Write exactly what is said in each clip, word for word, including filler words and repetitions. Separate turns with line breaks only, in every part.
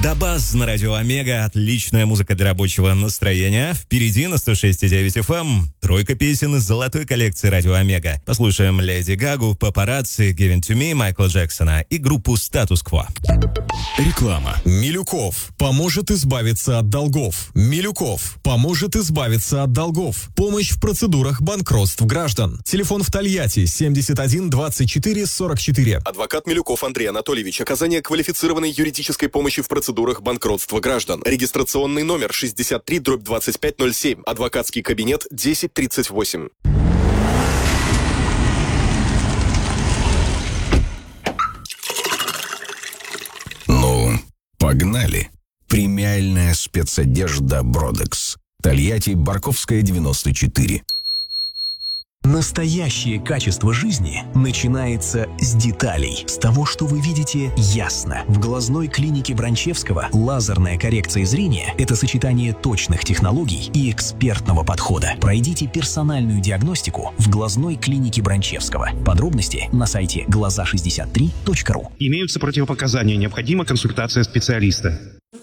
Дабаз на радио Омега. Отличная музыка для рабочего настроения. Впереди на сто шесть и девять эф эм тройка песен из золотой коллекции радио Омега. Послушаем Леди Гагу, Папарацци, Given to Me, Майкла Джексона и группу Status Quo.
Реклама. Милюков поможет избавиться от долгов. Милюков поможет избавиться от долгов. Помощь в процедурах банкротств граждан. Телефон в Тольятти семьдесят один двадцать четыре сорок четыре.
Адвокат Милюков Андрей Анатольевич. Оказание квалифицированной юридической помощи в процедурах банкротства граждан. Регистрационный номер шестьдесят три дробь двадцать пять ноль семь. Адвокатский кабинет десять тридцать восемь.
Ну, погнали. Премиальная спецодежда Бродекс. Тольятти, Барковская, девяносто четыре.
Настоящее качество жизни начинается с деталей, с того, что вы видите ясно. В глазной клинике Бранчевского лазерная коррекция зрения – это сочетание точных технологий и экспертного подхода. Пройдите персональную диагностику в глазной клинике Бранчевского. Подробности на сайте глаза шестьдесят три точка ру.
Имеются противопоказания, необходима консультация специалиста.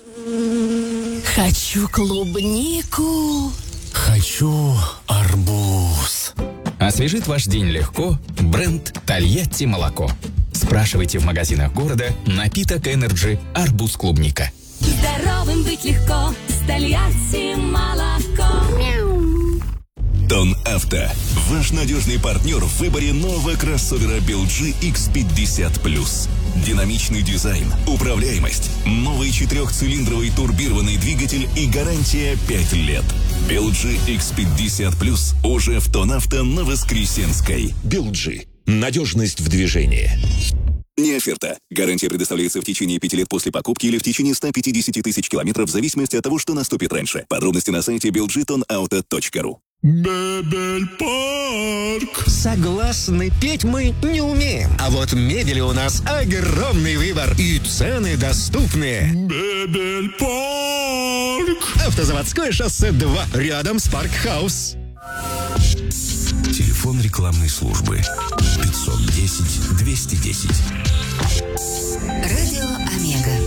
Хочу клубнику.
Хочу арбуз.
Освежит ваш день легко бренд «Тольятти молоко». Спрашивайте в магазинах города напиток «Энерджи» арбуз-клубника.
Здоровым быть легко с Тольятти молоко.
Тон Авто. Ваш надежный партнер в выборе нового кроссовера би эл джи икс пятьдесят плюс. Динамичный дизайн, управляемость, новый четырехцилиндровый турбированный двигатель и гарантия пять лет. би эл джи икс пятьдесят плюс уже в Тон Авто на Воскресенской.
би эл джи. Надежность в движении.
Не оферта. Гарантия предоставляется в течение пяти лет после покупки или в течение ста пятидесяти тысяч километров в зависимости от того, что наступит раньше. Подробности на сайте би эл джи тон ауто точка ру.
Мебель-парк. Согласны, петь мы не умеем. А вот мебели у нас огромный выбор. И цены доступные. Мебель-парк. Автозаводское шоссе два. Рядом с Парк-хаус.
Телефон рекламной службы пятьсот десять двести десять.
Радио Омега.